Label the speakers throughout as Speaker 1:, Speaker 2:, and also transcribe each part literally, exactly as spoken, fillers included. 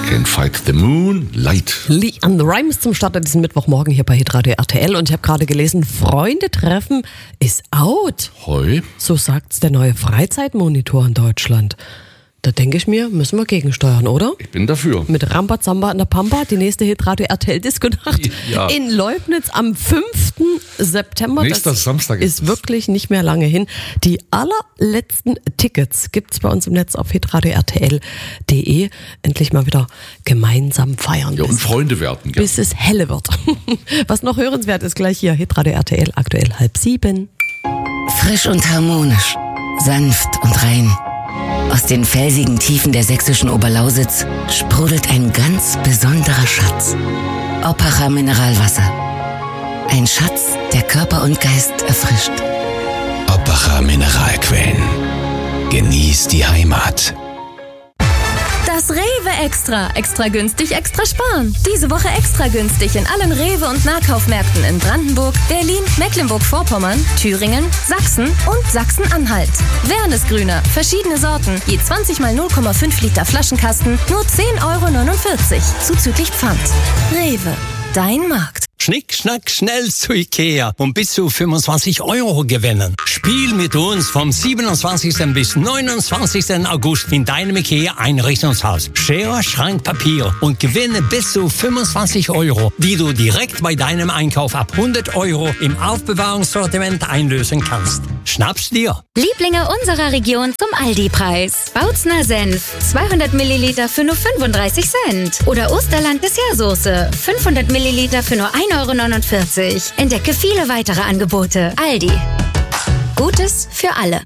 Speaker 1: Can't Fight the Moon, Light.
Speaker 2: LeAnn Rimes zum Start an diesem Mittwochmorgen hier bei Hitradio R T L. Und ich habe gerade gelesen, Freunde treffen ist out.
Speaker 1: Heu.
Speaker 2: So sagt's der neue Freizeitmonitor in Deutschland. Da denke ich mir, müssen wir gegensteuern, oder?
Speaker 1: Ich bin dafür.
Speaker 2: Mit Rambazamba in der Pampa, die nächste Hitradio R T L-Disco-Nacht
Speaker 1: ja.
Speaker 2: in Leubnitz am fünften September.
Speaker 1: Nächster
Speaker 2: das
Speaker 1: Samstag
Speaker 2: ist, ist wirklich nicht mehr lange hin. Die allerletzten Tickets gibt's bei uns im Netz auf hitradio R T L Punkt de. Endlich mal wieder gemeinsam feiern.
Speaker 1: Ja, und Freunde werden. Gell?
Speaker 2: Bis es helle wird. Was noch hörenswert ist, gleich hier, Hitradio R T L, aktuell halb sieben.
Speaker 3: Frisch und harmonisch, sanft und rein. Aus den felsigen Tiefen der sächsischen Oberlausitz sprudelt ein ganz besonderer Schatz. Oppacher Mineralwasser. Ein Schatz, der Körper und Geist erfrischt.
Speaker 4: Oppacher Mineralquellen. Genieß die Heimat.
Speaker 5: Das Rewe Extra. Extra günstig, extra sparen. Diese Woche extra günstig in allen Rewe- und Nahkaufmärkten in Brandenburg, Berlin, Mecklenburg-Vorpommern, Thüringen, Sachsen und Sachsen-Anhalt. Wernesgrüner, verschiedene Sorten, je zwanzig mal null Komma fünf Liter Flaschenkasten, nur zehn Euro neunundvierzig, zuzüglich Pfand. Rewe, dein Markt.
Speaker 6: Schnick, schnack, schnell zu Ikea und bis zu fünfundzwanzig Euro gewinnen. Spiel mit uns vom siebenundzwanzigsten bis neunundzwanzigsten August in deinem Ikea-Einrichtungshaus. Schere, Schrank, Papier und gewinne bis zu fünfundzwanzig Euro, die du direkt bei deinem Einkauf ab hundert Euro im Aufbewahrungssortiment einlösen kannst. Schnapp's dir!
Speaker 7: Lieblinge unserer Region zum Aldi-Preis. Bautzner Senf, zweihundert Milliliter für nur fünfunddreißig Cent. Oder Osterland Dessertsoße, fünfhundert Milliliter für nur ein Euro neunundvierzig. Entdecke viele weitere Angebote. Aldi. Gutes für alle.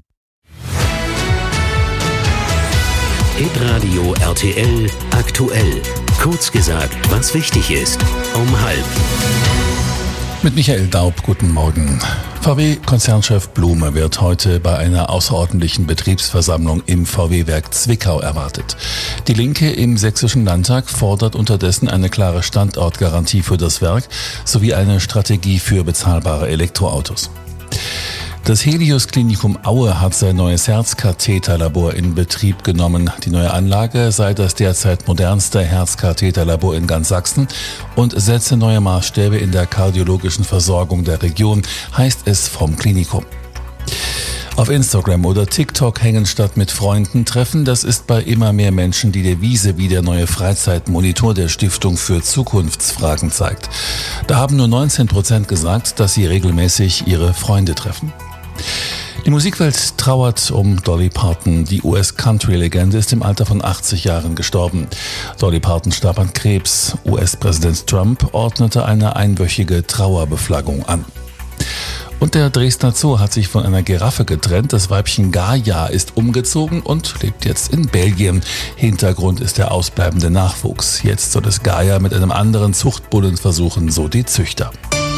Speaker 4: Hitradio R T L aktuell. Kurz gesagt, was wichtig ist. Um halb.
Speaker 8: Mit Michael Daub, guten Morgen. V W-Konzernchef Blume wird heute bei einer außerordentlichen Betriebsversammlung im V W-Werk Zwickau erwartet. Die Linke im Sächsischen Landtag fordert unterdessen eine klare Standortgarantie für das Werk sowie eine Strategie für bezahlbare Elektroautos. Das Helios Klinikum Aue hat sein neues Herzkatheterlabor in Betrieb genommen. Die neue Anlage sei das derzeit modernste Herzkatheterlabor in ganz Sachsen und setze neue Maßstäbe in der kardiologischen Versorgung der Region, heißt es vom Klinikum. Auf Instagram oder TikTok hängen statt mit Freunden treffen, das ist bei immer mehr Menschen die Devise, wie der neue Freizeitmonitor der Stiftung für Zukunftsfragen zeigt. Da haben nur neunzehn Prozent gesagt, dass sie regelmäßig ihre Freunde treffen. Die Musikwelt trauert um Dolly Parton. Die U S-Country-Legende ist im Alter von achtzig Jahren gestorben. Dolly Parton starb an Krebs. U S-Präsident Trump ordnete eine einwöchige Trauerbeflaggung an. Und der Dresdner Zoo hat sich von einer Giraffe getrennt. Das Weibchen Gaia ist umgezogen und lebt jetzt in Belgien. Hintergrund ist der ausbleibende Nachwuchs. Jetzt soll es Gaia mit einem anderen Zuchtbullen versuchen, so die Züchter.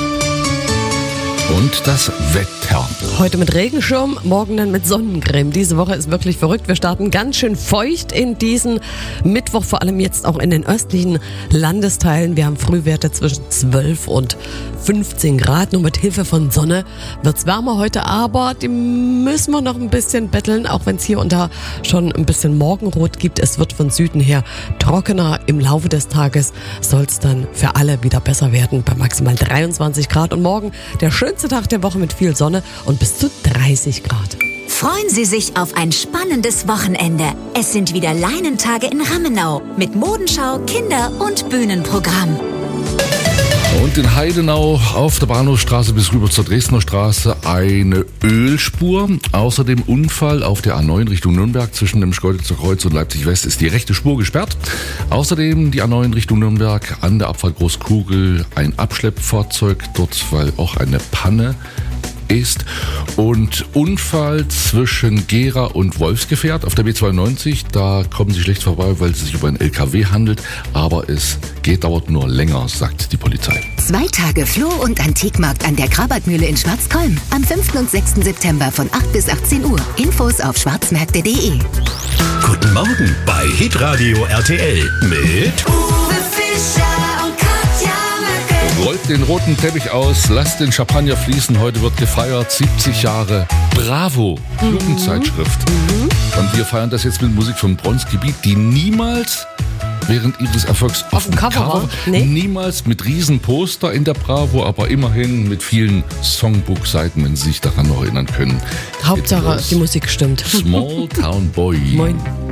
Speaker 1: Und das Wetter.
Speaker 2: Heute mit Regenschirm, morgen dann mit Sonnencreme. Diese Woche ist wirklich verrückt. Wir starten ganz schön feucht in diesen Mittwoch, vor allem jetzt auch in den östlichen Landesteilen. Wir haben Frühwerte zwischen zwölf und fünfzehn Grad. Nur mit Hilfe von Sonne wird es wärmer heute, aber die müssen wir noch ein bisschen betteln, auch wenn es hier und da schon ein bisschen Morgenrot gibt. Es wird von Süden her trockener. Im Laufe des Tages soll es dann für alle wieder besser werden bei maximal dreiundzwanzig Grad. Und morgen der schönste Tag der Woche mit viel Sonne und bis zu dreißig Grad.
Speaker 9: Freuen Sie sich auf ein spannendes Wochenende. Es sind wieder Leinentage in Rammenau mit Modenschau, Kinder- und Bühnenprogramm.
Speaker 1: Und in Heidenau auf der Bahnhofstraße bis rüber zur Dresdner Straße eine Ölspur. Außerdem Unfall auf der A neun Richtung Nürnberg zwischen dem Schkeuditzer Kreuz und Leipzig West ist die rechte Spur gesperrt. Außerdem die A neun Richtung Nürnberg an der Abfahrt Großkugel ein Abschleppfahrzeug, dort weil auch eine Panne ist. Und Unfall zwischen Gera und Wolfsgefährt auf der B zweiundneunzig. Da kommen Sie schlecht vorbei, weil es sich über einen L K W handelt. Aber es geht, dauert nur länger, sagt die Polizei.
Speaker 3: Zwei Tage Floh- und Antikmarkt an der Krabatmühle in Schwarzkolm. Am fünften und sechsten September von acht bis achtzehn Uhr. Infos auf schwarzmärkte punkt de.
Speaker 4: Guten Morgen bei Hitradio R T L mit
Speaker 9: Uwe Fischer und Katja Möckel.
Speaker 1: Rollt den roten Teppich aus, lasst den Champagner fließen. Heute wird gefeiert, siebzig Jahre Bravo, mhm. Jugendzeitschrift. Mhm. Und wir feiern das jetzt mit Musik von Bronski Beat, die niemals während ihres Erfolgs
Speaker 2: Auf dem Cover war? Nee.
Speaker 1: Niemals mit Riesenposter in der Bravo, aber immerhin mit vielen Songbook-Seiten, wenn Sie sich daran noch erinnern können.
Speaker 2: Hauptsache,
Speaker 1: Etwas
Speaker 2: die Musik stimmt.
Speaker 1: Small Town Boy.
Speaker 2: Moin.